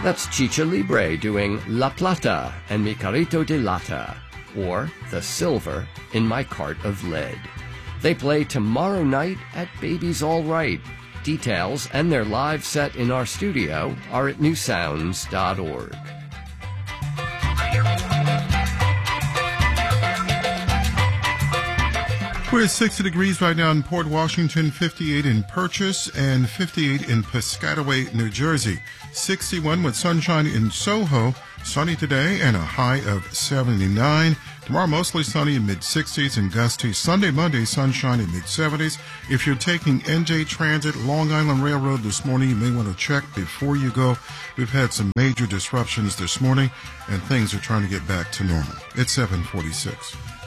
That's Chicha Libre doing La Plata and Mi Carrito de Lata, or The Silver in My Cart of Lead. They play tomorrow night at Baby's All Right. Details and their live set in our studio are at newsounds.org. We're at 60 degrees right now in Port Washington, 58 in Purchase, and 58 in Piscataway, New Jersey. 61 with sunshine in Soho, sunny today, and a high of 79. Tomorrow, mostly sunny in mid-60s and gusty. Sunday, Monday, sunshine in mid-70s. If you're taking NJ Transit, Long Island Railroad this morning, you may want to check before you go. We've had some major disruptions this morning, and things are trying to get back to normal. It's 7:46.